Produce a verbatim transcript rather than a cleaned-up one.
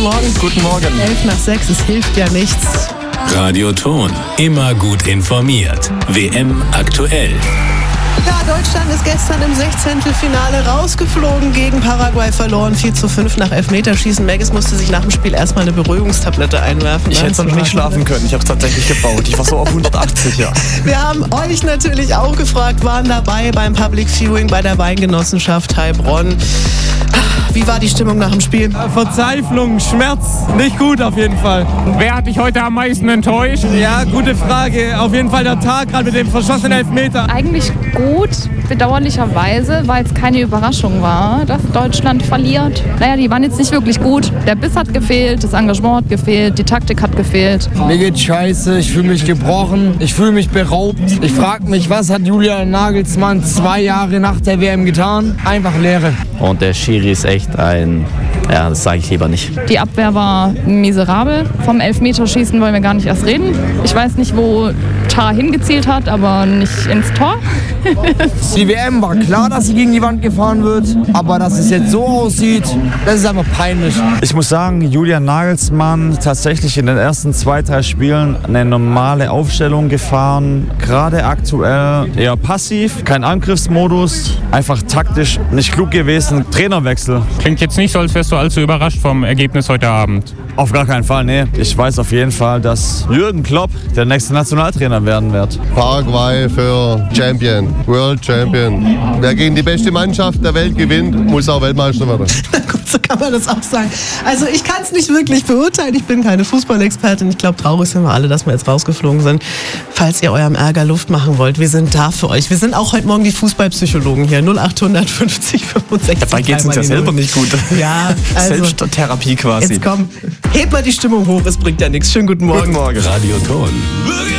guten Morgen. Guten Morgen. elf nach sechs, es hilft ja nichts. Radio Ton, immer gut informiert. W M aktuell. Ja, Deutschland ist gestern im Sechzehntelfinale rausgeflogen, gegen Paraguay verloren, vier zu fünf nach Elfmeterschießen. Maggis musste sich nach dem Spiel erstmal eine Beruhigungstablette einwerfen. Ich hätte noch nicht schlafen können, ich habe es tatsächlich gebraucht. Ich war so auf hundertachtzig, ja. Wir haben euch natürlich auch gefragt, waren dabei beim Public Viewing bei der Weingenossenschaft Heilbronn. Wie war die Stimmung nach dem Spiel? Verzweiflung, Schmerz, nicht gut auf jeden Fall. Wer hat dich heute am meisten enttäuscht? Ja, gute Frage. Auf jeden Fall der Tag, gerade mit dem verschossenen Elfmeter. Eigentlich gut, bedauerlicherweise, weil es keine Überraschung war, dass Deutschland verliert. Naja, die waren jetzt nicht wirklich gut. Der Biss hat gefehlt, das Engagement hat gefehlt, die Taktik hat gefehlt. Mir geht's scheiße, ich fühle mich gebrochen, ich fühle mich beraubt. Ich frage mich, was hat Julian Nagelsmann zwei Jahre nach der W M getan? Einfach Leere. Und der Schiri ist echt ein, ja, das sage ich lieber nicht. Die Abwehr war miserabel. Vom Elfmeterschießen wollen wir gar nicht erst reden. Ich weiß nicht, wo Tar hingezielt hat, aber nicht ins Tor. Die W M war klar, dass sie gegen die Wand gefahren wird, aber dass es jetzt so aussieht, das ist einfach peinlich. Ich muss sagen, Julian Nagelsmann tatsächlich in den ersten zwei, drei Spielen eine normale Aufstellung gefahren. Gerade aktuell eher passiv, kein Angriffsmodus, einfach taktisch nicht klug gewesen. Trainerwechsel. Klingt jetzt nicht so, als wärst du allzu überrascht vom Ergebnis heute Abend. Auf gar keinen Fall, nee. Ich weiß auf jeden Fall, dass Jürgen Klopp der nächste Nationaltrainer werden wird. Paraguay für Champion, World Champion. Wer gegen die beste Mannschaft der Welt gewinnt, muss auch Weltmeister werden. Na gut, so kann man das auch sagen. Also ich kann es nicht wirklich beurteilen, ich bin keine Fußballexpertin. Ich glaube, traurig sind wir alle, dass wir jetzt rausgeflogen sind. Falls ihr eurem Ärger Luft machen wollt, wir sind da für euch. Wir sind auch heute Morgen die Fußballpsychologen hier. null acht fünfzig fünfundsechzig. Dabei geht es uns ja selber nicht gut. Ja, also Selbsttherapie quasi. Jetzt komm, hebt mal die Stimmung hoch, es bringt ja nichts. Schönen guten Morgen. Guten Morgen. Radio Ton.